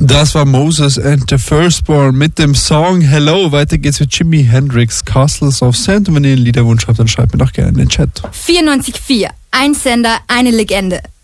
Das war Moses and the Firstborn mit dem Song Hello. Weiter geht's mit Jimi Hendrix, Castles of Sand. Und wenn ihr einen Liederwunsch habt, dann schreibt mir doch gerne in den Chat. 94.4, ein Sender, eine Legende.